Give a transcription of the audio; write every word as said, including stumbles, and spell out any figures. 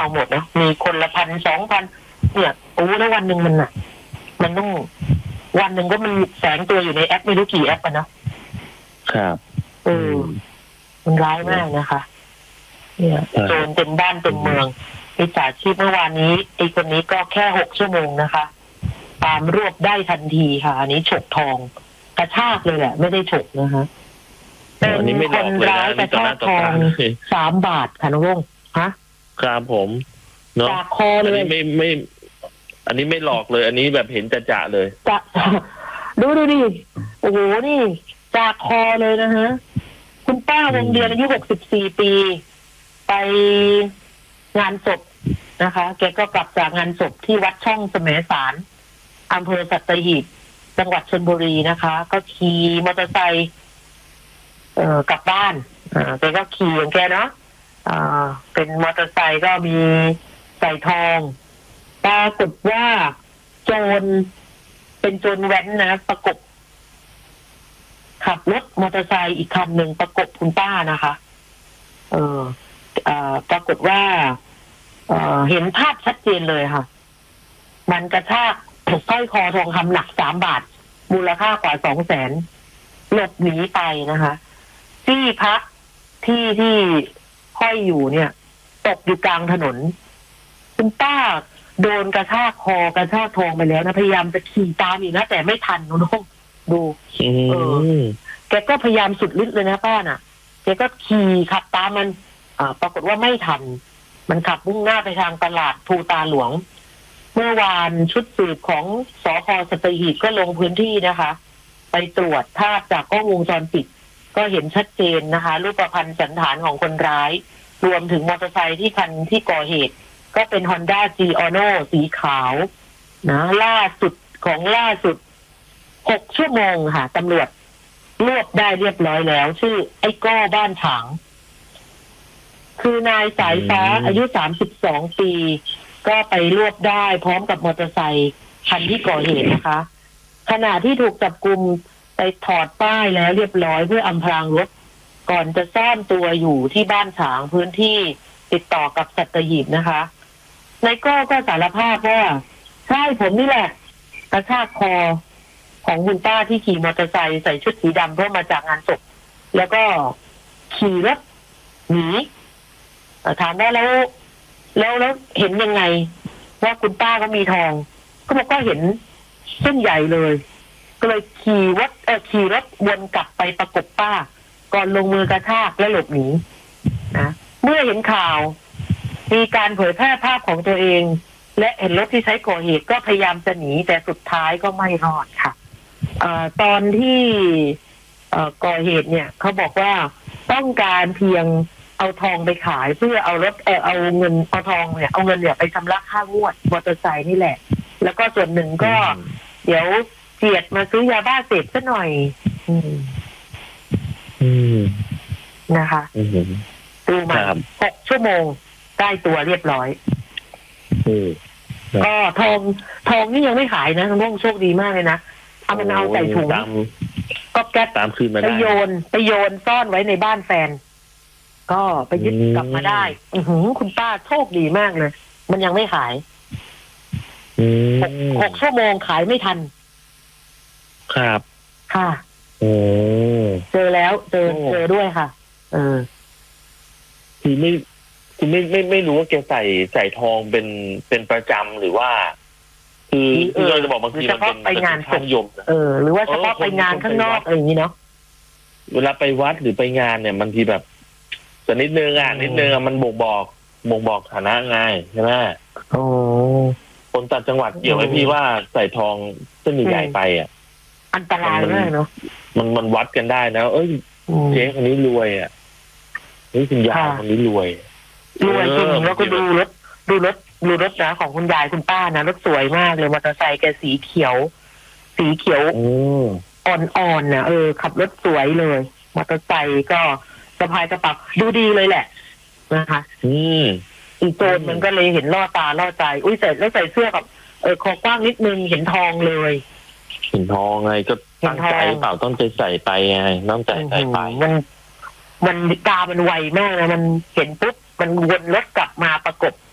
เอาหมดนะมีคนละพันสองพันเนี่ยโอ้แล้ววันหนึ่งมันอ่ะมันต้องวันหนึ่งก็มันแฝงตัวอยู่ในแอปไม่รู้กี่แอปอะนะครับเออมันร้ายมากนะคะเนี่ยโจรเต็มบ้านเต็มเมืองมิจฉาชีพเมื่อวานนี้ไอ้คนนี้ก็แค่หกชั่วโมงนะคะตามรวบได้ทันทีค่ะอันนี้ฉกทองกระชากเลยแหละไม่ได้ฉกนะคะเป็นคนร้ายกระชากทองสามบาทค่ะน้องวงฮะครับผมเนาะจากคอเลยอันนี้ไม่ไม่อันนี้ไม่หลอกเลยอันนี้แบบเห็นจะๆเลยจะดูดูดิโอ้โหนี่จากคอเลยนะฮะคุณป้าวงเดือนอายุหกสิบสี่ปีไปงานศพนะคะแกก็กลับจากงานศพที่วัดช่องแสมสารอำเภอสัตหีบจังหวัดชลบุรีนะคะก็ขี่มอเตอร์ไซค์เอ่อกลับบ้านอ่าแกก็ขี่ของแกเนาะอ่าเป็นมอเตอร์ไซค์ก็มีใส่ทองปรากฏว่าโจรเป็นโจรแว้นนะประกบขับรถมอเตอร์ไซค์อีกคันหนึ่งประกบคุณป้านะคะเออเอ่อปรากฏว่าเอ่อเห็นภาพชัดเจนเลยค่ะมันกระชากสร้อยคอทองคำหนักสามบาทมูลค่ากว่าสองแสนหลบหนีไปนะคะที่พักที่ที่ห้อยอยู่เนี่ยตกอยู่กลางถนนคุณป้าโดนกระชากคอกระชากทองไปแล้วนะพยายามจะขี่ตามอีกนะแต่ไม่ทันน้องดูเออแกก็พยายามสุดฤทธิ์เลยนะป้าน่ะแกก็ขี่ขับตามมันอ่าปรากฏว่าไม่ทันมันขับมุ่งหน้าไปทางตลาดภูตาหลวงเมื่อวานชุดสืบของสภ.สัตหีบก็ลงพื้นที่นะคะไปตรวจภาพจากกล้องวงจรปิดก็เห็นชัดเจนนะคะรูปพรรณสันฐานของคนร้ายรวมถึงมอเตอร์ไซค์ที่คันที่ก่อเหตุก็เป็น Honda จี Ono สีขาวนะล่าสุดของล่าสุดหกชั่วโมงค่ะตำรวจรวบได้เรียบร้อยแล้วชื่อไอ้ก้อบ้านฉางคือนายสายฟ้าอายุสามสิบสองปีก็ไปรวบได้พร้อมกับมอเตอร์ไซค์คันที่ก่อเหตุนะคะขณะที่ถูกจับกุมไปถอดป้ายแล้วเรียบร้อยเพื่ออำพรางรถก่อนจะซ่อนตัวอยู่ที่บ้านฉางพื้นที่ติดต่อกับสัตหีบนะคะนายก้อก็สารภาพว่าใช่ผมนี่แหละกระชากคอของคุณป้าที่ขี่มอเตอร์ไซค์ใส่ชุดสีดำเพื่อมาจากงานศพแล้วก็ขี่รถหนีถามว่าแล้วแล้วแล้วเห็นยังไงว่าคุณป้าก็มีทองก็บอกก็เห็นเส้นใหญ่เลยก็เลยขี่รถเออขี่รถวนกลับไปประกบป้าก่อนลงมือกระชากและหลบหนีนะเมื่อเห็นข่าวมีการเผยแพร่ภาพของตัวเองและเห็นรถที่ใช้ก่อเหตุก็พยายามจะหนีแต่สุดท้ายก็ไม่รอดค่ะเอ่อตอนที่เอ่อก่อเหตุเนี่ยเขาบอกว่าต้องการเพียงเอาทองไปขายเพื่อเอารถเออเอาเงินเอาทองเนี่ยเอาเงินเนี่ยไปชำระค่างวดมอเตอร์ไซค์นี่แหละแล้วก็ส่วนหนึ่งก็เดี๋ยวเจียดมาซื้อยาบ้าเสพซะหน่อยอืมอืมนะคะดูมาหกชั่วโมงได้ตัวเรียบร้อยก็ทองทองนี่ยังไม่ขายนะน้องโชคดีมากเลยนะเอามันเอาใส่ถุงก็แก๊สตามคืนมาได้ไปโยนไปโยนซ่อนไว้ในบ้านแฟนก็ไปยึดกลับมาได้อือหือคุณป้าโชคดีมากเลยมันยังไม่ขายหกชั่วโมงขายไม่ทันครับค่ะโอ้เจอแล้วเจอเจอด้วยค่ะเออคือไม่คือไม่ไม่ไม่รู้ว่าแกใส่ใส่ทองเป็นเป็นประจำหรือว่าคือคือเราจะบอกบางทีมันเป็นไปงานข้างยมเออหรือว่าเฉพาะไปงานข้างนอกอะไรอย่างนี้เนาะเวลาไปวัดหรือไปงานเนี่ยบางทีแบบแต่นิดนึงอ่ะนิดนึงอ่ะมันบ่งบอกบ่งบอกฐานะไงใช่ไหมโอ้คนต่างจังหวัดเกี่ยวไหมพี่ว่าใส่ทองเส้นใหญ่ไปอ่ะอันตรายมากเนาะมันมันวัดกันได้นะเอ้ยเจ๊คนนี้รวยอ่ะนี่คุณยายคนนี้รวยรวยจริงแล้วก็ดูรถดูรถดูรถนะของคุณยายคุณป้านะรถสวยมากเลยมอเตอร์ไซค์แกสีเขียวสีเขียวอ่อนๆนะเออขับรถสวยเลยมอเตอร์ไซค์ก็สะพายกระเป๋าดูดีเลยแหละนะคะอืมอีโจรมันก็เลยเห็นล่อตาล่อใจอุ้ยใส่แล้วใส่เสื้อกับเออคอกว้างนิดนึงเห็นทองเลยเห็นทองไงก็ตั้งใจเปล่าต้องใจใส่ไปไงต้องใจใส่ไปมันมันตามันไวมากนะมันเห็นปุ๊บมันวนรถกลับมาประกบ